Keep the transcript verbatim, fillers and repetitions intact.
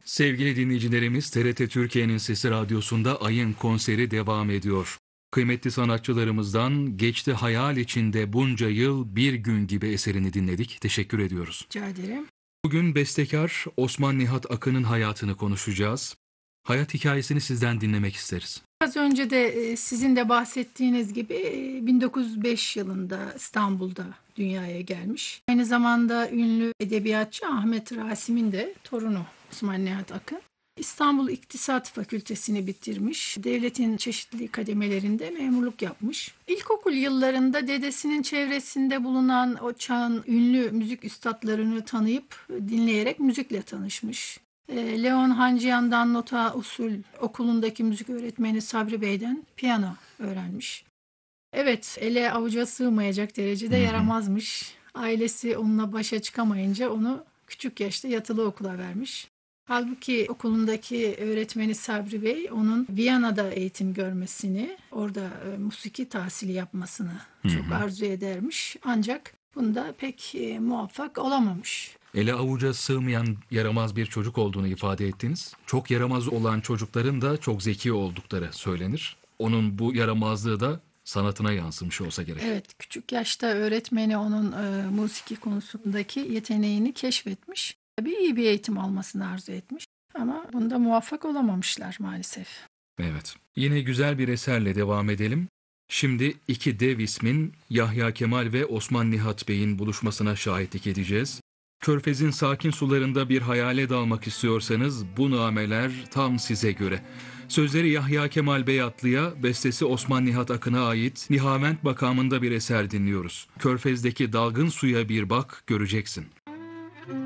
Sevgili dinleyicilerimiz, T R T Türkiye'nin Sesi Radyosu'nda Ayın konseri devam ediyor. Kıymetli sanatçılarımızdan Geçti Hayal içinde Bunca Yıl Bir Gün gibi eserini dinledik. Teşekkür ediyoruz. Rica ederim. Bugün bestekar Osman Nihat Akın'ın hayatını konuşacağız. Hayat hikayesini sizden dinlemek isteriz. Az önce de e, sizin de bahsettiğiniz gibi e, bin dokuz yüz beş yılında İstanbul'da dünyaya gelmiş. Aynı zamanda ünlü edebiyatçı Ahmet Rasim'in de torunu Osman Nihat Akın. İstanbul İktisat Fakültesini bitirmiş. Devletin çeşitli kademelerinde memurluk yapmış. İlkokul yıllarında dedesinin çevresinde bulunan o çağın ünlü müzik üstadlarını tanıyıp dinleyerek müzikle tanışmış. Leon Hanciyan'dan nota usul, okulundaki müzik öğretmeni Sabri Bey'den piyano öğrenmiş. Evet, ele avuca sığmayacak derecede Hı hı. yaramazmış. Ailesi onunla başa çıkamayınca onu küçük yaşta yatılı okula vermiş. Halbuki okulundaki öğretmeni Sabri Bey onun Viyana'da eğitim görmesini, orada e, musiki tahsili yapmasını Hı çok hı. arzu edermiş. Ancak bunda pek e, muvaffak olamamış. Ele avuca sığmayan yaramaz bir çocuk olduğunu ifade ettiniz. Çok yaramaz olan çocukların da çok zeki oldukları söylenir. Onun bu yaramazlığı da sanatına yansımış olsa gerek. Evet, küçük yaşta öğretmeni onun e, musiki konusundaki yeteneğini keşfetmiş. Tabii iyi bir eğitim almasını arzu etmiş ama bunda muvaffak olamamışlar maalesef. Evet. Yine güzel bir eserle devam edelim. Şimdi iki dev ismin Yahya Kemal ve Osman Nihat Bey'in buluşmasına şahitlik edeceğiz. Körfez'in sakin sularında bir hayale dalmak istiyorsanız bu nameler tam size göre. Sözleri Yahya Kemal Beyatlı'ya, bestesi Osman Nihat Akın'a ait Nihavent makamında bir eser dinliyoruz. Körfez'deki dalgın suya bir bak, göreceksin.